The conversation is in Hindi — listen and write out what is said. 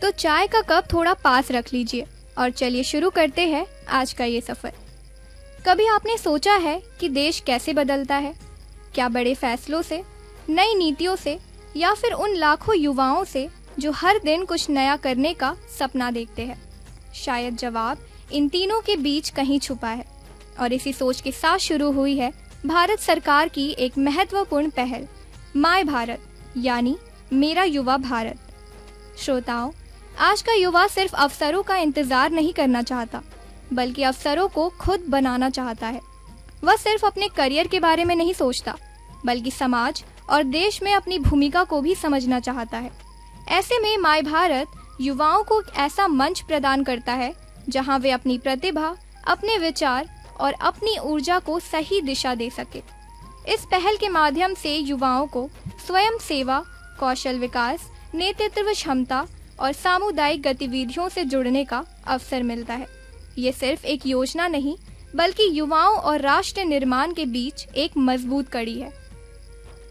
तो चाय का कप थोड़ा पास रख लीजिए और चलिए शुरू करते हैं आज का ये सफ़र। कभी आपने सोचा है कि देश कैसे बदलता है? क्या बड़े फैसलों से, नई नीतियों से, या फिर उन लाखों युवाओं से जो हर दिन कुछ नया करने का सपना देखते हैं? शायद जवाब इन तीनों के बीच कहीं छुपा है। और इसी सोच के साथ शुरू हुई है भारत सरकार की एक महत्वपूर्ण पहल, माय भारत, यानी मेरा युवा भारत। श्रोताओं, आज का युवा सिर्फ अवसरों का इंतजार नहीं करना चाहता, बल्कि अवसरों को खुद बनाना चाहता है। वह सिर्फ अपने करियर के बारे में नहीं सोचता, बल्कि समाज और देश में अपनी भूमिका को भी समझना चाहता है। ऐसे में माय भारत युवाओं को एक ऐसा मंच प्रदान करता है जहां वे अपनी प्रतिभा, अपने विचार और अपनी ऊर्जा को सही दिशा दे सके। इस पहल के माध्यम से युवाओं को स्वयं सेवा, कौशल विकास, नेतृत्व क्षमता और सामुदायिक गतिविधियों से जुड़ने का अवसर मिलता है। ये सिर्फ एक योजना नहीं, बल्कि युवाओं और राष्ट्र निर्माण के बीच एक मजबूत कड़ी है।